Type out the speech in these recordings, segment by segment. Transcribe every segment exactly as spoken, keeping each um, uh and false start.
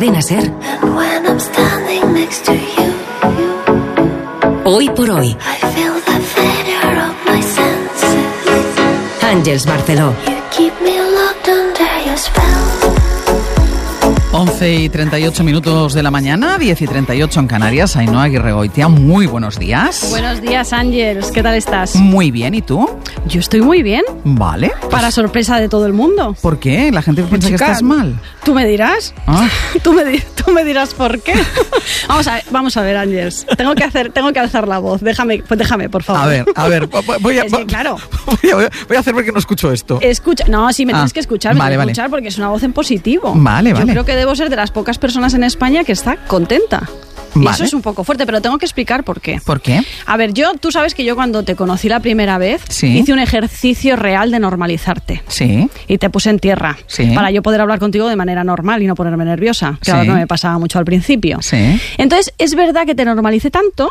Cadena SER. Hoy por hoy. Àngels Barceló. once y treinta y ocho minutos de la mañana, diez y treinta y ocho en Canarias. Ainhoa Aguirregoitia, muy buenos días. Buenos días, Ángels. ¿Qué tal estás? Muy bien, ¿y tú? Yo estoy muy bien. Vale. Pues, para sorpresa de todo el mundo. ¿Por qué? La gente piensa Chica, que estás mal. ¿Tú me dirás? Ah. ¿Tú, me di- tú me dirás por qué. Vamos a ver, vamos a ver, Ángels. Tengo que hacer, tengo que alzar la voz. Déjame, pues déjame, por favor. A ver, a ver, voy a, Es que, claro. voy a, voy a hacer ver que no escucho esto. Escucha, no, sí me Ah, tienes que escuchar, me vale, tienes que vale. escuchar porque es una voz en positivo. Vale, Yo vale. creo que debo ser de las pocas personas en España que está contenta. Y Vale. eso es un poco fuerte, pero tengo que explicar por qué. ¿Por qué? A ver, yo, tú sabes que yo cuando te conocí la primera vez, Sí. hice un ejercicio real de normalizarte. Sí. Y te puse en tierra. Sí. Para yo poder hablar contigo de manera normal y no ponerme nerviosa. Que Sí. era lo que me pasaba mucho al principio. Sí. Entonces, es verdad que te normalicé tanto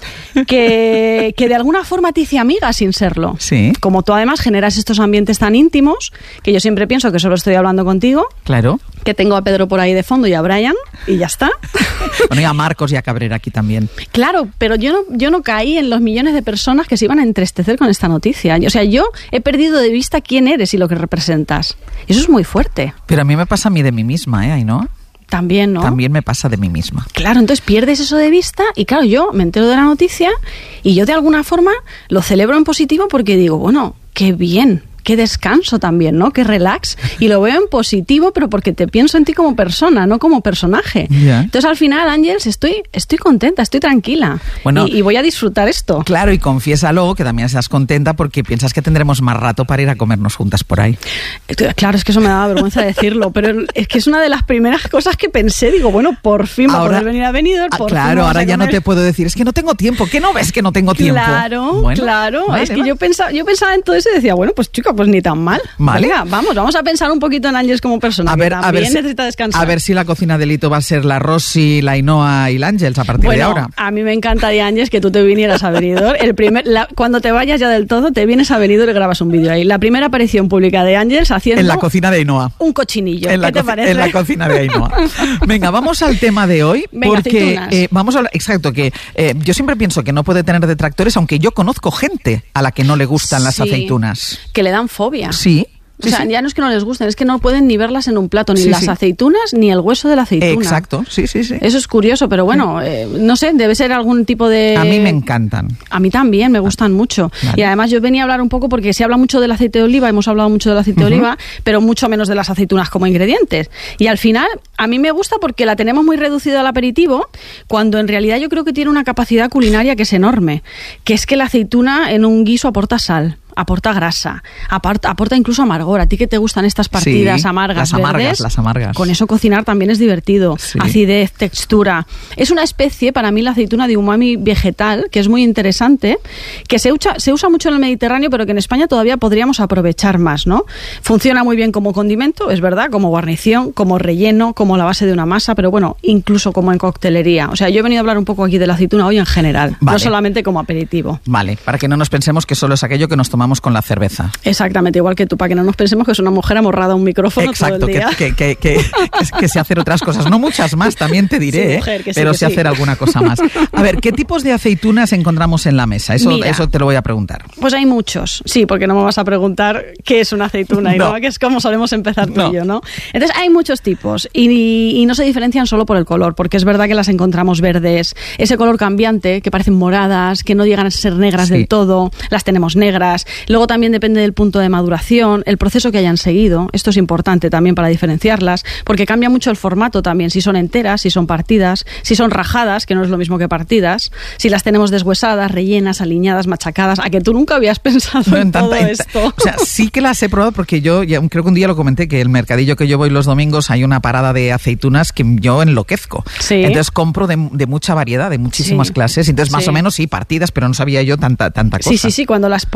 que, que de alguna forma te hice amiga sin serlo. Sí. Como tú además generas estos ambientes tan íntimos, que yo siempre pienso que solo estoy hablando contigo, Claro. que tengo a Pedro por ahí de fondo y a Brian, y ya está. Bueno, y a Marcos y a Cabrera aquí también. Claro, pero yo no, yo no caí en los millones de personas que se iban a entristecer con esta noticia. O sea, yo he perdido de vista quién eres y lo que representas. Y eso es muy fuerte. Pero a mí me pasa a mí de mí misma, ¿eh, Ainhoa? También, ¿no? También me pasa de mí misma. Claro, entonces pierdes eso de vista y claro, yo me entero de la noticia y yo de alguna forma lo celebro en positivo porque digo, bueno, qué bien, qué descanso también, ¿no? Qué relax. Y lo veo en positivo, pero porque te pienso en ti como persona, no como personaje. Ya. Entonces al final, Ángels, estoy, estoy contenta, estoy tranquila. Bueno, y, y voy a disfrutar esto. Claro, y confiésalo que también estás contenta porque piensas que tendremos más rato para ir a comernos juntas por ahí. Claro, es que eso me da vergüenza decirlo, pero es que es una de las primeras cosas que pensé. Digo, bueno, por fin va a poder venir a Benidorm, Ah, por fin claro, vamos ahora a ya no comer. te puedo decir, es que no tengo tiempo. ¿Qué no ves que no tengo tiempo? Claro, Bueno, claro. vale, es que vale. yo pensaba, yo pensaba en todo eso y decía, bueno, pues chica, pues ni tan mal. Vale. Venga, vamos, vamos a pensar un poquito en Ángels como persona. A ver, que a también ver, si, necesita descansar. a ver si la cocina de Lito va a ser la Rosy, la Ainhoa y la Ángels a partir bueno, de ahora. a mí me encantaría, Ángels, que tú te vinieras a Benidorm. El primer, la- cuando te vayas ya del todo, te vienes a Benidorm y grabas un vídeo ahí. La primera aparición pública de Ángels haciendo En la cocina de Ainhoa. un cochinillo. En la, ¿Qué te co- parece? en la cocina de Ainhoa. Venga, vamos al tema de hoy. Venga, porque aceitunas. eh, vamos a hablar, exacto, que eh, yo siempre pienso que no puede tener detractores, aunque yo conozco gente a la que no le gustan las Sí, aceitunas. Que le dan fobia. Sí. O sea, sí, sí. ya no es que no les gusten, es que no pueden ni verlas en un plato, ni Sí, las sí. aceitunas, ni el hueso de la aceituna. Exacto, sí, sí, sí. Eso es curioso, pero bueno, eh, no sé, debe ser algún tipo de... A mí me encantan. A mí también, me gustan mucho. Vale. Y además yo venía a hablar un poco porque se habla mucho del aceite de oliva, hemos hablado mucho del aceite de oliva, pero mucho menos de las aceitunas como ingredientes. Y al final, a mí me gusta porque la tenemos muy reducida al aperitivo, cuando en realidad yo creo que tiene una capacidad culinaria que es enorme, que es que la aceituna en un guiso aporta sal. Aporta grasa, aporta, aporta incluso amargor. A ti que te gustan estas partidas Sí, amargas, las amargas, verdes, las amargas. con eso cocinar también es divertido. Sí. Acidez, textura. Es una especie, para mí, la aceituna de umami vegetal, que es muy interesante, que se usa, se usa mucho en el Mediterráneo, pero que en España todavía podríamos aprovechar más, ¿no? Funciona muy bien como condimento, es verdad, como guarnición, como relleno, como la base de una masa, pero bueno, incluso como en coctelería. O sea, yo he venido a hablar un poco aquí de la aceituna hoy en general, Vale. no solamente como aperitivo. Vale, para que no nos pensemos que solo es aquello que nos tomamos con la cerveza. Exactamente, igual que tú, para que no nos pensemos que es una mujer amorrada a un micrófono Exacto, todo el que, día. que, que, que, que, que sé hacer otras cosas, no muchas más, también te diré, Sí, mujer, ¿eh? que sí, pero que sé sí. hacer alguna cosa más. A ver, ¿qué tipos de aceitunas encontramos en la mesa? Eso, Mira. eso te lo voy a preguntar. Pues hay muchos, sí, porque no me vas a preguntar qué es una aceituna y No. no, que es como solemos empezar tú No. y yo, ¿no? Entonces hay muchos tipos y, y no se diferencian solo por el color, porque es verdad que las encontramos verdes, ese color cambiante, que parecen moradas, que no llegan a ser negras Sí. del todo, las tenemos negras. Luego también depende del punto de maduración, el proceso que hayan seguido, esto es importante también para diferenciarlas, porque cambia mucho el formato también, si son enteras, si son partidas, si son rajadas, que no es lo mismo que partidas, si las tenemos deshuesadas, rellenas, aliñadas, machacadas, a que tú nunca habías pensado No, en, en todo tanta- en- esto. O sea, sí que las he probado porque yo ya, creo que un día lo comenté, que el mercadillo que yo voy los domingos hay una parada de aceitunas que yo enloquezco. Sí. Entonces compro de, de mucha variedad, de muchísimas Sí. clases. Entonces más Sí. o menos sí, partidas, pero no sabía yo tanta, tanta cosa. Sí, sí, sí, cuando las pones en orden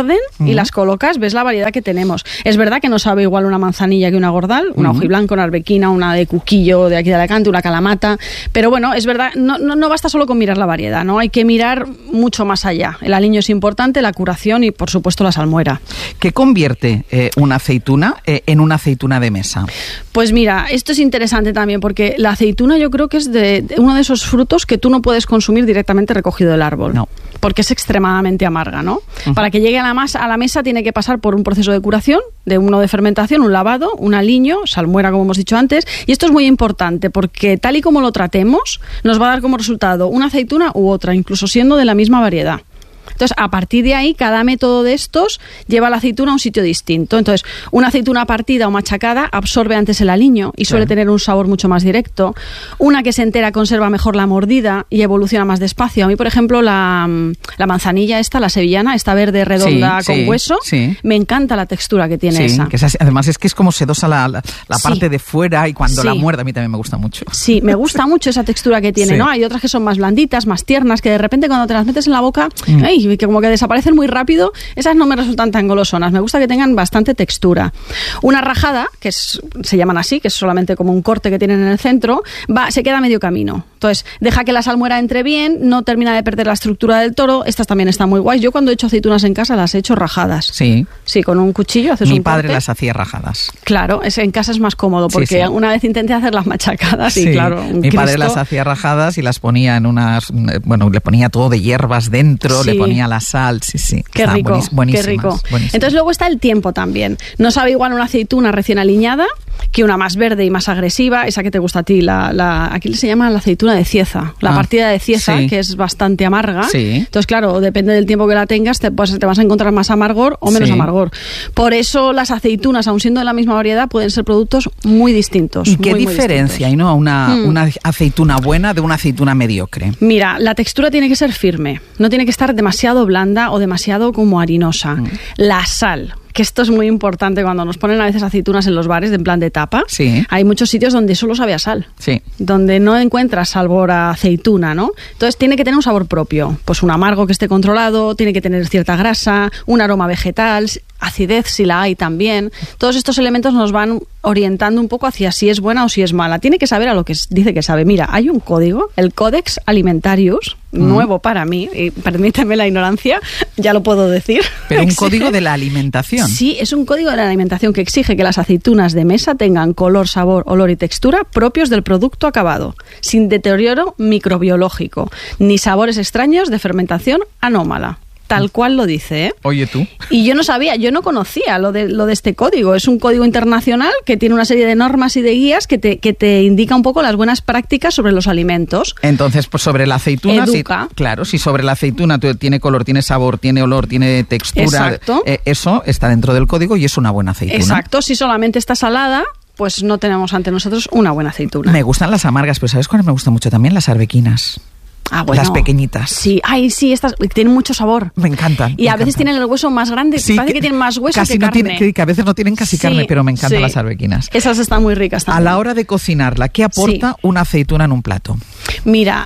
orden uh-huh. y las colocas, ves la variedad que tenemos. Es verdad que no sabe igual una manzanilla que una gordal, una uh-huh. hojiblanca, una arbequina, una de cuquillo de aquí de Alicante, una calamata, pero bueno, es verdad, no, no, no basta solo con mirar la variedad, ¿no? Hay que mirar mucho más allá. El aliño es importante, la curación y, por supuesto, la salmuera. ¿Qué convierte eh, una aceituna eh, en una aceituna de mesa? Pues mira, esto es interesante también porque la aceituna yo creo que es de, de uno de esos frutos que tú no puedes consumir directamente recogido del árbol. No. Porque es extremadamente amarga, ¿no? Uh-huh. Para que llegue a la, masa, a la mesa tiene que pasar por un proceso de curación, de uno de fermentación, un lavado, un aliño, salmuera, como hemos dicho antes, y esto es muy importante porque tal y como lo tratemos, nos va a dar como resultado una aceituna u otra, incluso siendo de la misma variedad. Entonces, a partir de ahí, cada método de estos lleva la aceituna a un sitio distinto. Entonces, una aceituna partida o machacada absorbe antes el aliño y suele sí. tener un sabor mucho más directo. Una que se entera conserva mejor la mordida y evoluciona más despacio. A mí, por ejemplo, la, la manzanilla esta, la sevillana, esta verde redonda sí, con sí, hueso, sí. me encanta la textura que tiene sí, esa. Que es, además, es que es como sedosa la, la, la sí. parte de fuera y cuando sí. la muerde a mí también me gusta mucho. Sí, me gusta mucho esa textura que tiene, sí. ¿no? Hay otras que son más blanditas, más tiernas, que de repente cuando te las metes en la boca, mm. ¡ay! Que como que desaparecen muy rápido, esas no me resultan tan golosonas. Me gusta que tengan bastante textura. Una rajada, que es, se llaman así, que es solamente como un corte que tienen en el centro, va, se queda a medio camino. Entonces, deja que la salmuera entre bien, no termina de perder la estructura del toro. Estas también están muy guays. Yo cuando he hecho aceitunas en casa las he hecho rajadas. Sí. Sí, con un cuchillo haces Mi un padre corte. las hacía rajadas. Claro, es, en casa es más cómodo, porque sí, sí. una vez intenté hacer las machacadas y sí. claro, un Mi Cristo. padre las hacía rajadas y las ponía en unas, bueno, le ponía todo de hierbas dentro, sí. le ponía la sal, sí, sí. Qué rico, qué rico. Buenísimas. Entonces luego está el tiempo también. No sabe igual una aceituna recién aliñada que una más verde y más agresiva, esa que te gusta a ti, la, la aquí se llama la aceituna de Cieza, la ah, partida de Cieza, sí. que es bastante amarga. Sí. Entonces, claro, depende del tiempo que la tengas, te, pues, te vas a encontrar más amargor o menos sí. amargor. Por eso las aceitunas, aun siendo de la misma variedad, pueden ser productos muy distintos. ¿Y qué muy, diferencia hay, no, una, hmm. una aceituna buena de una aceituna mediocre? Mira, la textura tiene que ser firme, no tiene que estar demasiado blanda o demasiado como harinosa. Hmm. La sal, que esto es muy importante cuando nos ponen a veces aceitunas en los bares de en plan de tapa. Sí. Hay muchos sitios donde solo sabe a sal. Sí. Donde no encuentras sabor a aceituna, ¿no? Entonces tiene que tener un sabor propio. Pues un amargo que esté controlado, tiene que tener cierta grasa, un aroma vegetal, acidez si la hay también. Todos estos elementos nos van orientando un poco hacia si es buena o si es mala. Tiene que saber a lo que dice que sabe. Mira, hay un código, el Codex Alimentarius, mm. nuevo para mí, y permíteme la ignorancia, ya lo puedo decir. Pero un código de la alimentación. Sí, es un código de la alimentación que exige que las aceitunas de mesa tengan color, sabor, olor y textura propios del producto acabado, sin deterioro microbiológico, ni sabores extraños de fermentación anómala. Tal cual lo dice, ¿eh? Oye tú. Y yo no sabía, yo no conocía lo de, lo de este código. Es un código internacional que tiene una serie de normas y de guías que te, que te indica un poco las buenas prácticas sobre los alimentos. Entonces, pues sobre la aceituna... Educa. Si, claro, si sobre la aceituna tiene color, tiene sabor, tiene olor, tiene textura... Exacto. Eh, eso está dentro del código y es una buena aceituna. Exacto, si solamente está salada... pues no tenemos ante nosotros una buena aceituna. Me gustan las amargas, pero ¿sabes cuáles me gustan mucho también? Las arbequinas. Ah, bueno. Las pequeñitas. Sí, ay, sí, estas tienen mucho sabor. Me encantan. Y me a veces encantan. tienen el hueso más grande, sí, parece que, que tienen más hueso casi que no carne. Tiene, que, que a veces no tienen casi sí, carne, pero me encantan sí. las arbequinas. Esas están muy ricas también. A la hora de cocinarla, ¿qué aporta sí. una aceituna en un plato? Mira,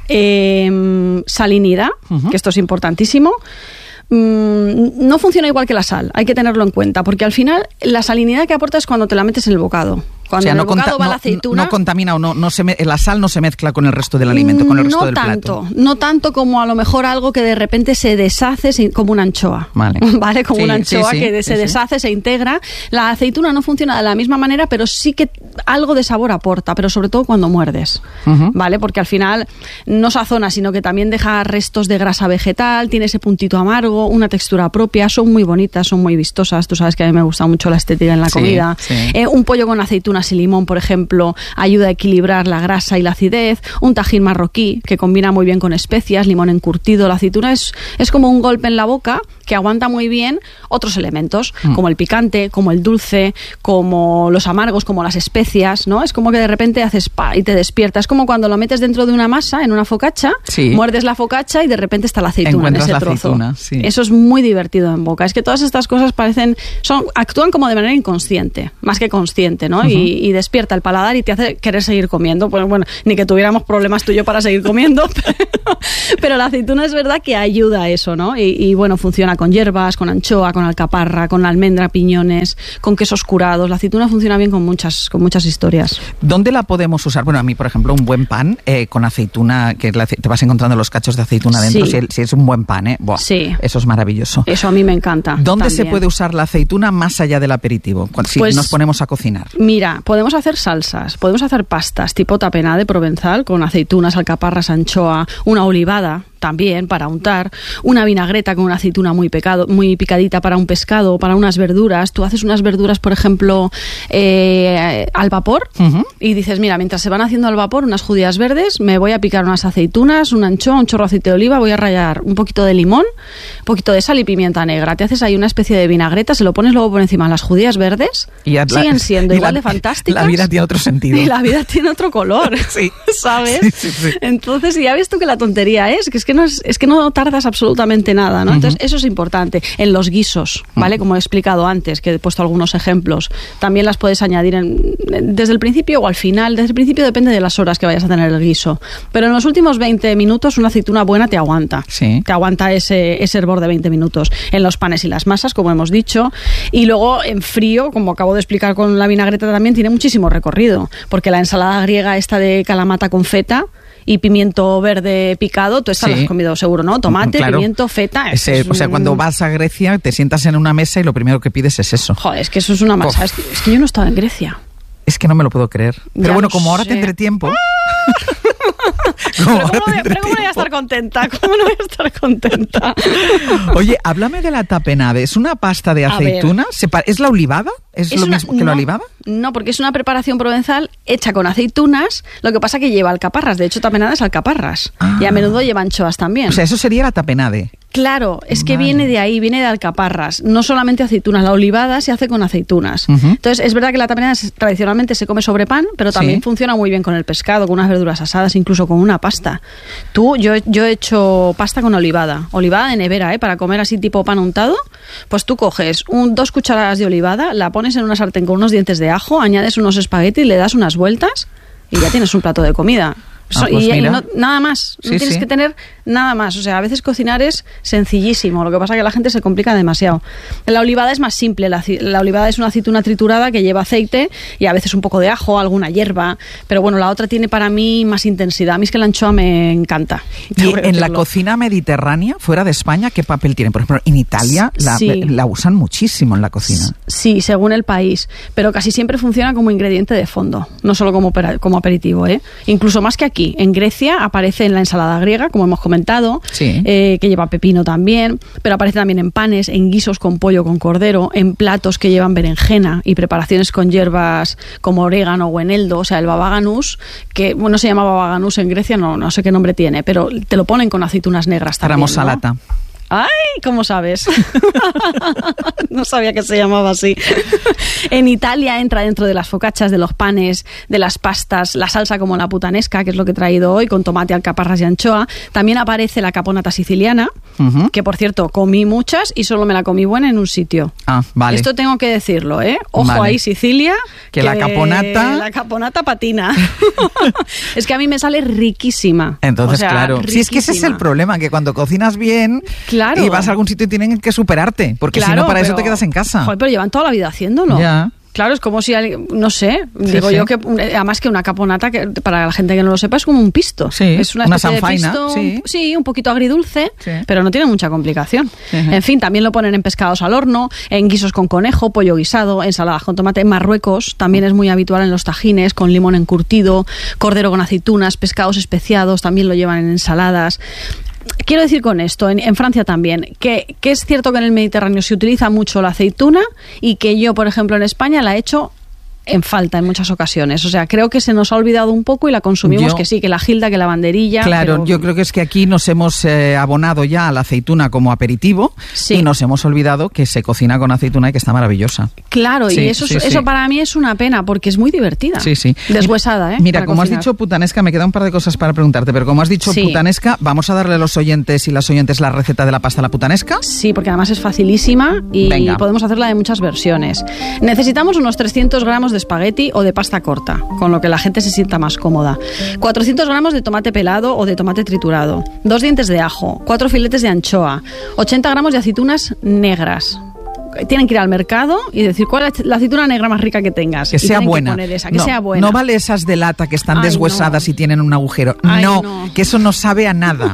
eh, salinidad, uh-huh. que esto es importantísimo. Mm, no funciona igual que la sal, hay que tenerlo en cuenta, porque al final la salinidad que aporta es cuando te la metes en el bocado. Cuando o sea, en no el bocado conta- va no, la aceituna... No contamina o no, no se me- la sal no se mezcla con el resto del alimento, con el resto no del tanto, plato. No tanto como a lo mejor algo que de repente se deshace se, como una anchoa. Vale. ¿Vale? Como sí, una anchoa sí, sí, que se sí, deshace, sí. se integra. La aceituna no funciona de la misma manera, pero sí que algo de sabor aporta, pero sobre todo cuando muerdes. Uh-huh. ¿Vale? Porque al final no sazona, sino que también deja restos de grasa vegetal, tiene ese puntito amargo, una textura propia, son muy bonitas, son muy vistosas. Tú sabes que a mí me gusta mucho la estética en la sí, comida. Sí. Eh, un pollo con aceitunas y limón, por ejemplo, ayuda a equilibrar la grasa y la acidez. Un tajín marroquí que combina muy bien con especias, limón encurtido. La aceituna es, es como un golpe en la boca que aguanta muy bien otros elementos, mm. como el picante, como el dulce, como los amargos, como las especias. especias, ¿no? Es como que de repente haces pa y te despiertas. Es como cuando lo metes dentro de una masa, en una focaccia, sí. muerdes la focaccia y de repente está la aceituna en ese la trozo. Aceituna, sí. Eso es muy divertido en boca. Es que todas estas cosas parecen, son, actúan como de manera inconsciente, más que consciente, ¿no? Uh-huh. y, y despierta el paladar y te hace querer seguir comiendo. Pues bueno, ni que tuviéramos problemas tú y yo para seguir comiendo, pero, pero la aceituna es verdad que ayuda a eso, ¿no? Y, y bueno, funciona con hierbas, con anchoa, con alcaparra, con almendra, piñones, con quesos curados. La aceituna funciona bien con muchas, con muchas historias. ¿Dónde la podemos usar? Bueno, a mí, por ejemplo, un buen pan eh, con aceituna, que la, te vas encontrando los cachos de aceituna dentro, sí. si, si es un buen pan, ¿eh? Buah, sí. Eso es maravilloso. Eso a mí me encanta. ¿Dónde también. se puede usar la aceituna más allá del aperitivo? Si pues, nos ponemos a cocinar. Mira, podemos hacer salsas, podemos hacer pastas tipo tapenade provenzal con aceitunas, alcaparras, anchoa, una olivada también para untar, una vinagreta con una aceituna muy pecado, muy picadita para un pescado, para unas verduras. Tú haces unas verduras, por ejemplo, eh, al vapor uh-huh. y dices, mira, mientras se van haciendo al vapor unas judías verdes, me voy a picar unas aceitunas, una anchoa, un chorro de aceite de oliva, voy a rallar un poquito de limón, un poquito de sal y pimienta negra. Te haces ahí una especie de vinagreta, se lo pones luego por encima de las judías verdes, y la, siguen siendo igual la, de fantásticas. La vida tiene otro sentido. Y la vida tiene otro color, sí. ¿sabes? Sí, sí, sí. Entonces, ya ves tú que la tontería es que es que no es, es que no tardas absolutamente nada, ¿no? Uh-huh. Entonces, eso es importante. En los guisos, ¿vale? Uh-huh. Como he explicado antes, que he puesto algunos ejemplos, también las puedes añadir en, desde el principio o al final. Desde el principio depende de las horas que vayas a tener el guiso. Pero en los últimos veinte minutos una aceituna buena te aguanta. Sí. Te aguanta ese, ese hervor de veinte minutos. En los panes y las masas, como hemos dicho. Y luego, en frío, como acabo de explicar con la vinagreta también, tiene muchísimo recorrido. Porque la ensalada griega esta de calamata con feta y pimiento verde picado, tú esta sí. lo has comido seguro, ¿no? Tomate, claro. pimiento, feta. Ese, es o sea, cuando vas a Grecia te sientas en una mesa y lo primero que pides es eso. Joder, es que eso es una masa. Es que, es que yo no he estado en Grecia. Es que no me lo puedo creer. Pero ya bueno, como sé. ahora tendré tiempo... ¿Pero cómo, voy, pero ¿cómo no voy a estar contenta? ¿Cómo no voy a estar contenta? Oye, háblame de la tapenade. ¿Es una pasta de aceituna? ¿Es la olivada? ¿Es, ¿Es lo una, mismo que no, la olivada? No, porque es una preparación provenzal hecha con aceitunas. Lo que pasa que lleva alcaparras. De hecho, tapenade es alcaparras. Ah. Y a menudo lleva anchoas también. O sea, eso sería la tapenade. Claro, es que vale. viene de ahí, viene de alcaparras. No solamente aceitunas, la olivada se hace con aceitunas. Uh-huh. Entonces, es verdad que la tapenade tradicionalmente se come sobre pan, pero también sí. funciona muy bien con el pescado, con unas verduras asadas, incluso con una pasta. Tú, yo, yo he hecho pasta con olivada. Olivada de nevera, ¿eh? Para comer así tipo pan untado. Pues tú coges un, dos cucharadas de olivada, la pones en una sartén con unos dientes de ajo, añades unos espaguetis, le das unas vueltas y ya tienes un plato de comida. Ah, pues y, y no, nada más, no sí, tienes sí. que tener nada más. O sea, a veces cocinar es sencillísimo, lo que pasa es que la gente se complica demasiado. La olivada es más simple, la, la olivada es una aceituna triturada que lleva aceite y a veces un poco de ajo, alguna hierba, pero bueno, la otra tiene para mí más intensidad. A mí es que la anchoa me encanta. Y en la cocina mediterránea, fuera de España, ¿qué papel tiene? Por ejemplo, en Italia la, sí. la usan muchísimo en la cocina. Sí, según el país, pero casi siempre funciona como ingrediente de fondo, no solo como, como aperitivo, ¿eh? Incluso más que aquí. En Grecia aparece en la ensalada griega, como hemos comentado, sí. eh, que lleva pepino también, pero aparece también en panes, en guisos con pollo, con cordero, en platos que llevan berenjena y preparaciones con hierbas como orégano o eneldo, o sea, el baba ganús, que bueno, se llama baba ganús en Grecia, no, no sé qué nombre tiene, pero te lo ponen con aceitunas negras también, Ramos salata. ¿no? ¡Ay! ¿Cómo sabes? No sabía que se llamaba así. En Italia entra dentro de las focaccias, de los panes, de las pastas, la salsa como la putanesca, que es lo que he traído hoy, con tomate, alcaparras y anchoa. También aparece la caponata siciliana, uh-huh. que por cierto comí muchas y solo me la comí buena en un sitio. Ah, vale. Esto tengo que decirlo, ¿eh? Ojo vale. ahí, Sicilia. Que, que la caponata... La caponata patina. Es que a mí me sale riquísima. Entonces, o sea, claro. riquísima. Si es que ese es el problema, que cuando cocinas bien... Claro. Y vas a algún sitio y tienen que superarte, porque claro, si no, para pero, eso te quedas en casa. Joder, pero llevan toda la vida haciéndolo. Ya. Claro, es como si, no sé, sí, digo sí. yo que además que una caponata, que para la gente que no lo sepa, es como un pisto. Sí, es una, una especie sanfaina, de pisto, sí. sí, un poquito agridulce, sí. pero no tiene mucha complicación. Uh-huh. En fin, también lo ponen en pescados al horno, en guisos con conejo, pollo guisado, ensaladas con tomate. En Marruecos también es muy habitual en los tajines, con limón encurtido, cordero con aceitunas, pescados especiados, también lo llevan en ensaladas. Quiero decir con esto, en, en Francia también, que, que es cierto que en el Mediterráneo se utiliza mucho la aceituna y que yo, por ejemplo, en España la he hecho en falta en muchas ocasiones. O sea, creo que se nos ha olvidado un poco y la consumimos, yo, que sí, que la gilda, que la banderilla. Claro, pero... yo creo que es que aquí nos hemos eh, abonado ya a la aceituna como aperitivo, sí, y nos hemos olvidado que se cocina con aceituna y que está maravillosa. Claro, sí, y eso, sí, eso sí. para mí es una pena, porque es muy divertida. Sí, sí. Deshuesada, ¿eh? Mira, como cocinar. Has dicho putanesca, me queda un par de cosas para preguntarte, pero como has dicho sí. putanesca, ¿vamos a darle a los oyentes y las oyentes la receta de la pasta a la putanesca? Sí, porque además es facilísima y Venga. podemos hacerla de muchas versiones. Necesitamos unos trescientos gramos de espagueti o de pasta corta, con lo que la gente se sienta más cómoda. cuatrocientos gramos de tomate pelado o de tomate triturado. Dos dientes de ajo. Cuatro filetes de anchoa. ochenta gramos de aceitunas negras. Tienen que ir al mercado y decir cuál es la aceituna negra más rica que tengas. Que sea buena. Que poner esa, que no, sea buena. No vale esas de lata que están Ay, deshuesadas no. y tienen un agujero. Ay, no, no, que eso no sabe a nada.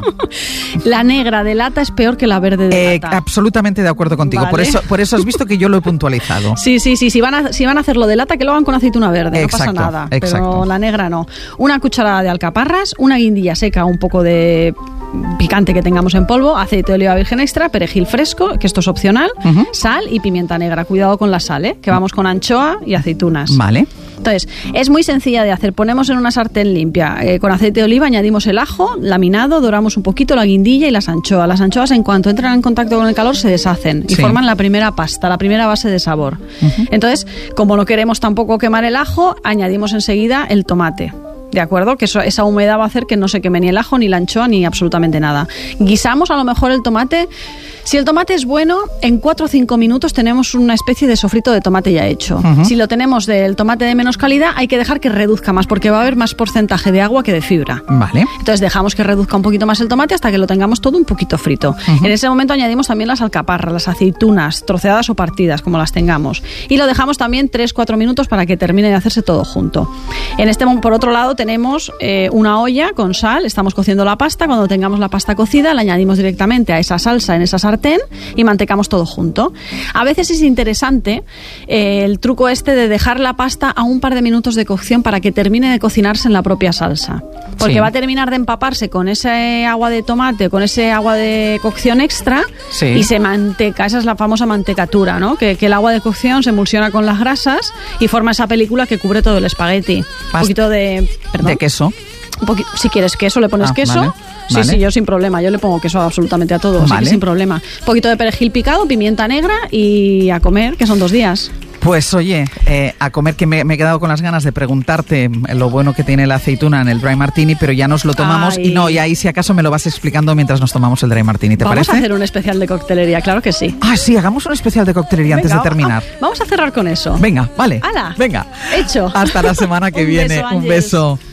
La negra de lata es peor que la verde de eh, lata. Absolutamente de acuerdo contigo. Vale. Por eso, por eso has visto que yo lo he puntualizado. Sí, sí, sí. Si van a, si van a hacerlo de lata, que lo hagan con aceituna verde. Exacto, no pasa nada. Exacto. Pero la negra no. Una cucharada de alcaparras, una guindilla seca, un poco de picante que tengamos en polvo, aceite de oliva virgen extra, perejil fresco, que esto es opcional, uh-huh. sal y pimienta negra. Cuidado con la sal, ¿eh? Que vamos con anchoa y aceitunas. Vale. Entonces, es muy sencilla de hacer. Ponemos en una sartén limpia, eh, con aceite de oliva, añadimos el ajo laminado, doramos un poquito la guindilla y las anchoas. Las anchoas, en cuanto entran en contacto con el calor, se deshacen y sí. forman la primera pasta, la primera base de sabor. Uh-huh. Entonces, como no queremos tampoco quemar el ajo, añadimos enseguida el tomate. ¿De acuerdo? Que eso, esa humedad va a hacer que no se queme ni el ajo, ni la anchoa, ni absolutamente nada. Guisamos a lo mejor el tomate. Si el tomate es bueno, en cuatro o cinco minutos tenemos una especie de sofrito de tomate ya hecho. Uh-huh. Si lo tenemos del tomate de menos calidad, hay que dejar que reduzca más, porque va a haber más porcentaje de agua que de fibra. Vale. Entonces dejamos que reduzca un poquito más el tomate hasta que lo tengamos todo un poquito frito. Uh-huh. En ese momento añadimos también las alcaparras, las aceitunas, troceadas o partidas, como las tengamos. Y lo dejamos también tres a cuatro minutos para que termine de hacerse todo junto. En este, por otro lado, tenemos eh, una olla con sal, estamos cociendo la pasta. Cuando tengamos la pasta cocida, la añadimos directamente a esa salsa en esa sartén y mantecamos todo junto. A veces es interesante eh, el truco este de dejar la pasta a un par de minutos de cocción para que termine de cocinarse en la propia salsa, porque sí. va a terminar de empaparse con ese agua de tomate, con ese agua de cocción extra sí. y se manteca. Esa es la famosa mantecatura, ¿no? Que, que el agua de cocción se emulsiona con las grasas y forma esa película que cubre todo el espagueti. Un poquito de... ¿perdón? ¿De queso? Un poquito, si quieres queso, le pones ah, queso. Vale. Sí, ¿Vale? sí, yo sin problema. Yo le pongo queso absolutamente a todo, vale. así que sin problema. Un poquito de perejil picado, pimienta negra y a comer, que son dos días. Pues oye, eh, a comer, que me, me he quedado con las ganas de preguntarte lo bueno que tiene la aceituna en el Dry Martini, pero ya nos lo tomamos. Ay. Y no, y ahí si acaso me lo vas explicando mientras nos tomamos el Dry Martini, ¿te vamos parece? Vamos a hacer un especial de coctelería, claro que sí. Ah, sí, hagamos un especial de coctelería Venga, antes de terminar. Ah, vamos a cerrar con eso. Venga, vale. ¡Hala! Venga. Hecho. Hasta la semana que un viene. Beso, un beso.